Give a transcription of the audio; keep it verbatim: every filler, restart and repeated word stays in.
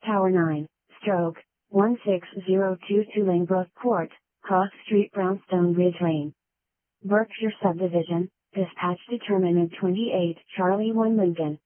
Tower nine, stroke, one six zero two two Langbrook Court, Hawk Street, Brownstone Bridge Lane. Berkshire Subdivision, dispatch determinant twenty-eight Charlie one Lincoln.